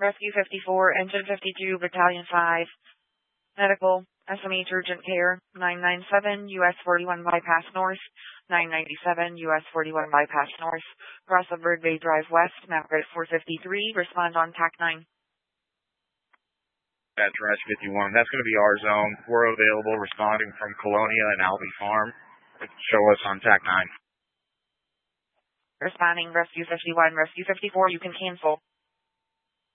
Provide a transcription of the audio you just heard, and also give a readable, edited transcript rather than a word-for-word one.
Rescue 54, Engine 52, Battalion 5. Medical, SMH Urgent Care, 997, US 41 Bypass North, 997, US 41 Bypass North. Cross of Bird Bay Drive West, map grid 453, respond on TAC 9. That's Rescue 51. That's going to be our zone. We're available, responding from Colonia and Albee Farm. Show us on TAC 9. Responding Rescue 51, Rescue 54, you can cancel.